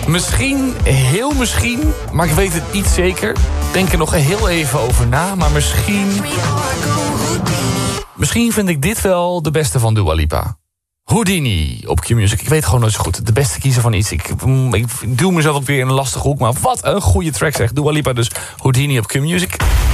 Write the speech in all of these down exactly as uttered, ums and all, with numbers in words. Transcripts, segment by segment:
Misschien, heel misschien, maar ik weet het niet zeker. Denk er nog heel even over na, maar misschien... Misschien vind ik dit wel de beste van Dua Lipa. Houdini op Q-Music. Ik weet gewoon nooit zo goed. De beste kiezer van iets. Ik, ik duw mezelf ook weer in een lastige hoek. Maar wat een goede track zegt Dua Lipa. Dus Houdini op Q-Music.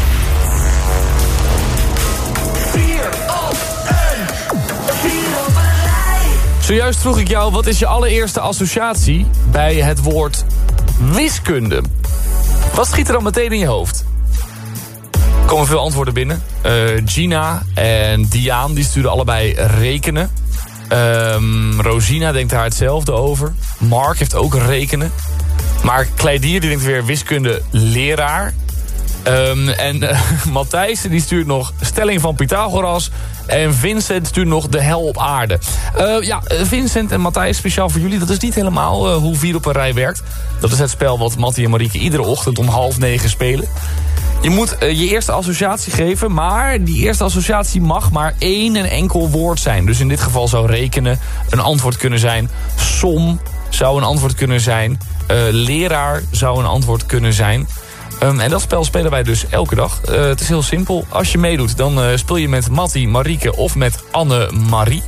Zojuist vroeg ik jou, wat is je allereerste associatie bij het woord wiskunde? Wat schiet er dan meteen in je hoofd? Er komen veel antwoorden binnen. Uh, Gina en Diaan die sturen allebei rekenen. Um, Rosina denkt daar hetzelfde over. Mark heeft ook rekenen. Maar Kleidier die denkt weer wiskunde leraar. Um, en uh, Matthijs die stuurt nog stelling van Pythagoras. En Vincent stuurt nog de hel op aarde. Uh, ja, Vincent en Matthijs, speciaal voor jullie. Dat is niet helemaal uh, hoe vier op een rij werkt. Dat is het spel wat Mattie en Marieke iedere ochtend om half negen spelen. Je moet uh, je eerste associatie geven, maar die eerste associatie mag maar één en enkel woord zijn. Dus in dit geval zou rekenen een antwoord kunnen zijn. Som zou een antwoord kunnen zijn. Uh, leraar zou een antwoord kunnen zijn. Um, en dat spel spelen wij dus elke dag. Uh, het is heel simpel. Als je meedoet, dan uh, speel je met Mattie, Marieke of met Anne-Marie.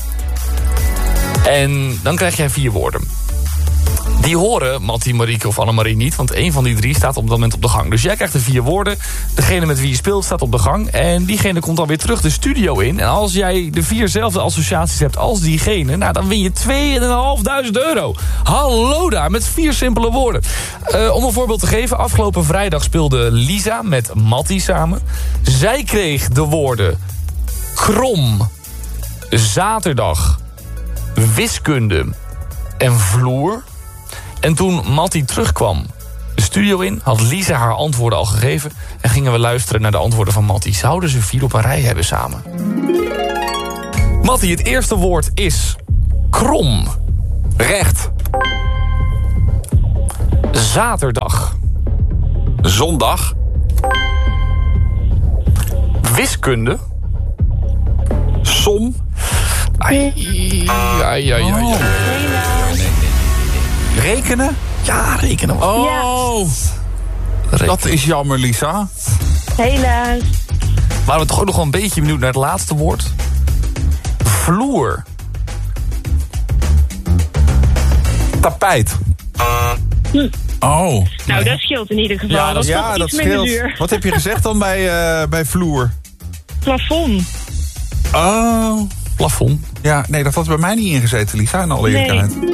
En dan krijg jij vier woorden. Die horen Mattie, Marieke of Annemarie niet, want één van die drie staat op dat moment op de gang. Dus jij krijgt de vier woorden. Degene met wie je speelt staat op de gang. En diegene komt dan weer terug de studio in. En als jij de vierzelfde associaties hebt als diegene, nou, dan win je tweeduizend vijfhonderd euro. Hallo daar, met vier simpele woorden. Uh, om een voorbeeld te geven, afgelopen vrijdag speelde Lisa met Mattie samen. Zij kreeg de woorden krom, zaterdag, wiskunde en vloer. En toen Mattie terugkwam de studio in, had Lisa haar antwoorden al gegeven. En gingen we luisteren naar de antwoorden van Mattie. Zouden ze vier op een rij hebben samen? Mattie, het eerste woord is krom. Recht. Zaterdag. Zondag. Wiskunde. Som. Ai, ai, ai, ai, ai. Oh. Rekenen? Ja, rekenen. Oh, rekenen. Dat is jammer, Lisa. Helaas. Waren we toch ook nog wel een beetje benieuwd naar het laatste woord? Vloer. Tapijt. Hm. Oh. Nou, dat scheelt in ieder geval. Ja, dat, dat, ja, dat dat scheelt. Duur. Wat heb je gezegd dan bij, uh, bij vloer? Plafond. Oh. Plafond. Ja, nee, dat had bij mij niet ingezeten, Lisa, in alle eerlijkheid. Nee.